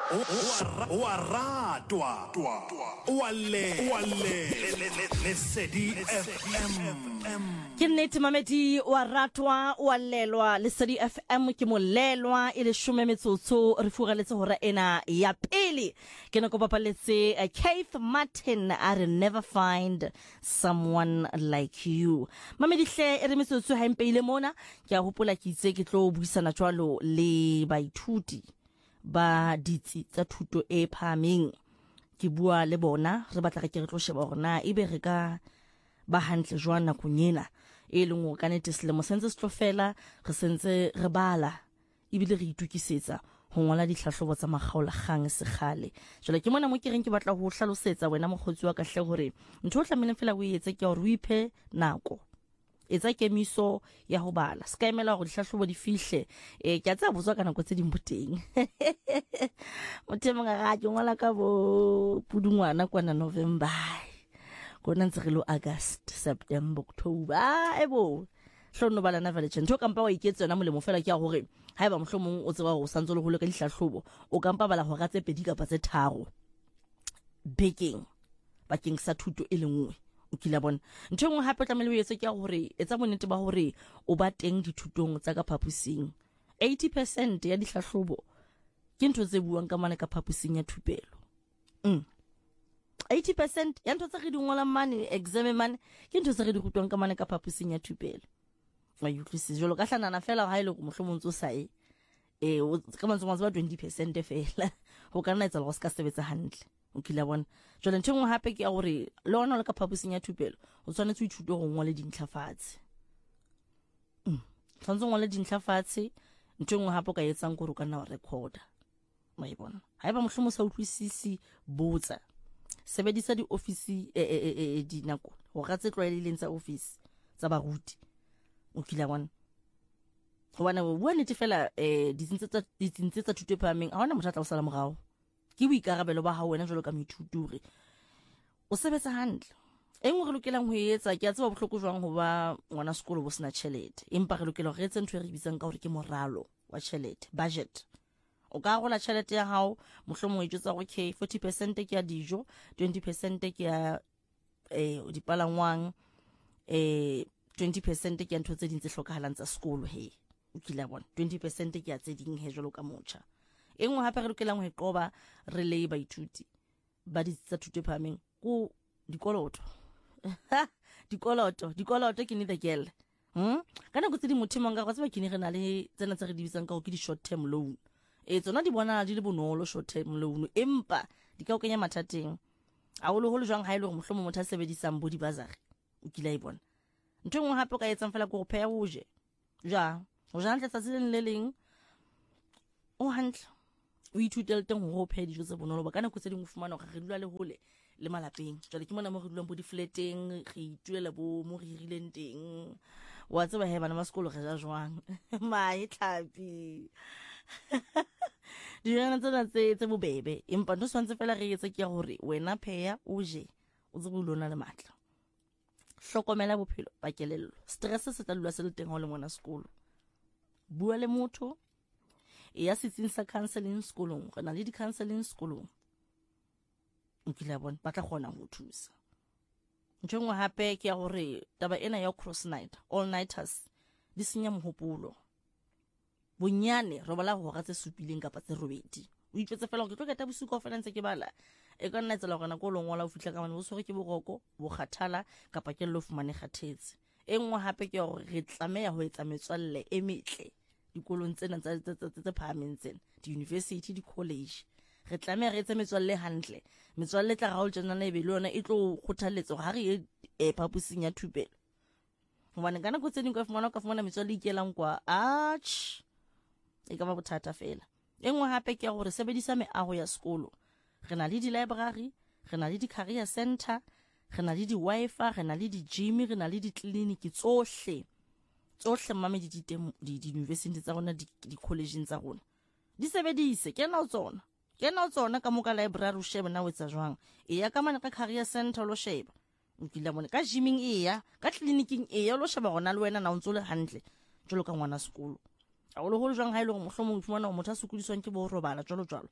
wa ratwa Lesedi FM. Ke nnete mamedi wa ratwa wa lelwa Lesedi FM ke molelwa e le 10 metsotso re furaletse hora ena ya pele ke nako papaletse Keith Martin are never find someone like you. Mamedi hle e re metsotso ha impeile mona ke a hopola ke itse ke tlo buisana jwalo le baithuti ba ditsi tsa thuto e phameng ke bua le bona re batla ke re tlo sheba rona ebe re ka ba hantle jwana kunyena e leng o kanete selemo sentse se tlo fela re sentse re bala ebile re itukisetsa ho ngola ditlhahlobo tsa magaola gang segale jole ke mona mo ke reng ke batla ho hlalosetsa wena mogotsi wa ka hle hore ntho o tlamene fela o etse ke hore o iphe nako etsa kemiso ya ho bala ska emela go dihlahlobo di fihle ke a tsa botswa ka nako tse ding boteng mothemo ga ke ngola ka bo Pudungwana kwana November kona ntse re lo August September October ebo hlono bala na vale ntho kampa wa iketse yona molemo fela ke ya hore ha eba mohlomong o tseba go santse le hole ka dihlahlobo o kampa bala go ga tse pedi kapa tse tharo baking bakeng sa thuto e lengwe o kila bona ntho engwe hape tlamele o etse ke ya hore etsa bonnete ba hore o ba teng dithutong tsa ka phapusing 80% ya dihlahlobo ke ntho tse buang ka mane ka phapusing ya thupelo 80% ya ntho tse re di ngola mane exam mane ke ntho tse re di rutwang ka mane ka phapusing ya thupelo wa utlwisisa jolo ka hlanana fela ha ile go mohlomongtso sae ka mantswe ba 20% fela ho kana etsa go ska sebetsa hantle o kila bona jole ntho engwe hape ke ya gore le ona le ka phapusing ya thupelo o tshwanetse o ithuta go ngola dintlhafatse tshwanetse o ngole dintlhafatse ntho engwe hape ka etsang gore o kana wa recorder mai bona ha eba mohlomong sa utlwisisi botsa sebedisa di office di nako go ga tse tlwaelileng tsa office tsa baruti o kila bona gobana o bua nete fela ditsintse tsa thuto e phahameng a hona motho a tla o sala morao ke boikarabelo ba hao wena jwalo ka moithuti o sebetsa hantle engwe re lokelang ho etsa ke a tseba bohloko jwang ho ba ngwana sekolo bo sena tšhelete empa re lokela go etsa ntho e re bitsang ka hore ke moralo wa tšhelete budget o ka gola tšhelete ya hao mohlomong e jotsa go okay 40% ke ya dijo 20% ke ya dipalangwang 20% ke ya ntho tse ding tse hlokahalang tsa sekolo he o kila bona 20% ke ya tse ding he jwalo ka motjha engwe hape re lokelang ho qoba re le baithuti ba ditsa thuto phameng go dikoloto dikoloto ke ni the girl kana go tse di mothemo nga go tseba ke ni re na le tsena tse re di bisang ka go ke di short term loan tsona di bona di le bonolo short term loan empa di ka o kenya mathateng a holo jwang ha ile go mohlomong motho a sebedisang bo di bazari o kila e bona ntho engwe hape ka etsang fela go pheya o je o ja hantle tsatsi le leng o hantle o ithutele teng ho pheya dijo tse bonolo ba kana go tse ding o fumana gore re dula le hole le malapeng jwale ke mona mo re dulang bo di flateng re itulela bo mo re hirileng teng wa tseba he bana ba sekolo re ja jwang mai tlhapi dijana tsena tse bobebe empa ntho swantse fela re etse ke ya hore wena pheya o je o tsebe o lona le matla hlokomela bophelo ba kelello stress se tla lula se le teng ho le mona sekolo bua le motho ya setsing sa counseling sekolong re na le di counseling sekolong o kila bona ba tla kgona ho thusa ntho engwe hape ke ya gore taba ena ya cross night all nighters di senya mohopolo bonyane re bala go ga tse supileng kapa tse robedi o ipetse fela go ke tlo keta bosuka fela ntse ke bala e ka nna tsela gona go longwa la o fitla ka mane bo sore ke boroko bo kgathala kapa ke lo fumane kgathetse engwe hape ke gore re tlameya ho etsa metswalle e metle dikolong tsena tse phahameng tsena di-university di-college re tlameya re etse metswalle hantle metswalle tla gaol tjena na e be le yona e tlo kgothaletsa ha re phapusing ya thupelo gobane kana go tseng ka fumana metswalle ikelang kwa e ka ba bothata fela engwe hape ke gore sebedisa meago ya sekolo re na le di-library re na le di-career center re na le di-wifi re na le di-gym re na le di-clinic tsohle mame di-university tsa rona di-collegeng tsa rona di sebedise kena o tsona ka moka library o shebe na o etsa jwang ya ka mane ka career center lo sheba o kila mone ka gymming ka clinicing lo sheba gona le wena na o ntse le hantle jalo ka ngwana sekolo a o le holo jwang ha ile go mohlomong fumana motho a sokodiswang ke bo robala jalo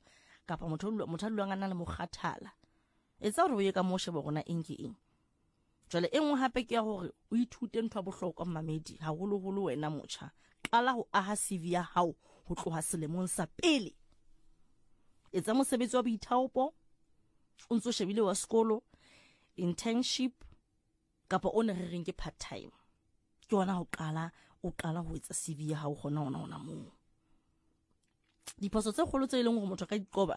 kapa motho a dulang a na le mokgathala etsa hore o ye ka mo shebe gona eng ke eng. Jwale e nngwe hape ke ya hore o ithute ntho ya bohlokwa mamedi haholoholo wena motjha. Qala ho aha CV ya hao ho tloha selemong sa pele. Etsa mosebetsi wa boithaopo, o ntso shebile wa sekolo, internship kapa o ne re reng ke part time. Ke ona o qala ho etsa CV ya hao gona moo. Diphoso tse kgolo tse ileng hore motho ka diqoba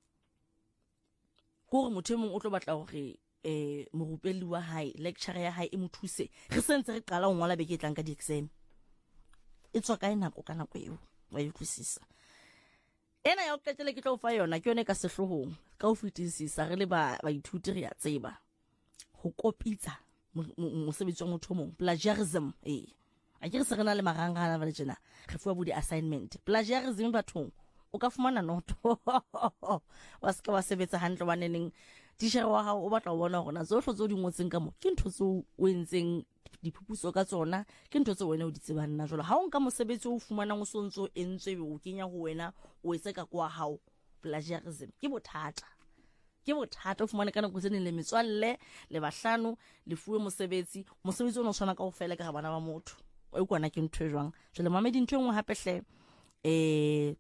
gore motho mong o tlo batla hore morupelli wa hae, lecturer ya hae e mo thuse re sentse re qala ho ngola beke tlang ka di-exam. E tswa kae nako ka nako eo wa utlwisisa. Ena ya o qetele ke tlo fa yona ke yone ka sehlohong ka ho fetisisa re le baithuti re ya tseba ho kopitsa mosebetsi wa motho mong, plagiarism. A ke re se re na le marangana ba le tjena re fuwa bo di-assignment. Plagiarism bathong o ka fumana noto wa ska wa sebetsa hantle wa neneng teacher wa hao o batla ho bona hore na tsohle tso di ngotseng ka mo ke ntho tseo o entseng diphupuso ka tsona, ke ntho tse wena o di tsebang nna. Jwale ha o nka mosebetsi o fumanang o sontso entswe o kenya ho wena o etsa ka kwa hao, plagiarism ke bothata. Ke bothata o fumane ka nako tse neng le metswalle le bahlano le fuwe mosebetsi o no tshwana ka ofela ka bana ba motho o ikwana ke ntho e jwang. Jwale mamedi ntho e nngwe hape hle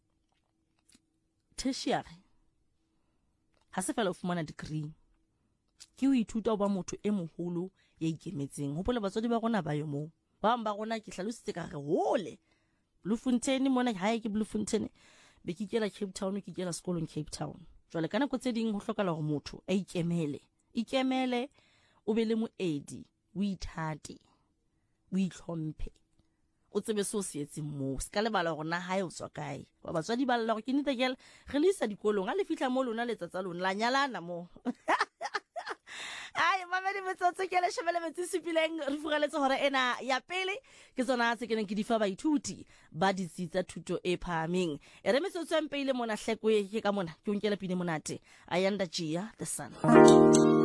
tertiary ha se fela o fumana degree, ke ho ithuta ho ba motho e moholo ya ikemetseng. Hopole batswadi ba rona ba yo moo, ba bang ba rona ke hlalositse ka re hole Bloemfontein mona hae ke Bloemfontein be ke kela Cape Town, ke kela sekolong Cape Town. Jwale ka nako tse ding ho hlokahala hore motho a ikemele o be le moedi, o ithate, o itlhomphe, o tsebe se o se etseng moo. Se ka lebala hore na hae o tswa kae. Ba batswadi ba lla hore ke nete gel re lisa dikolong a le fihla mo lona letsa tsa lona la nyalana mo. Ai mamedi metsotso ke le shebele metsi sepileng re furaletse hore ena ya pele ke tsona tse keneng ke di fa baithuti ba ditsi tsa thuto e phahameng. Re metsotso ya mpele mona hlekwe ke ka mona ke o nkela pine monate Ayanda Jia the Sun.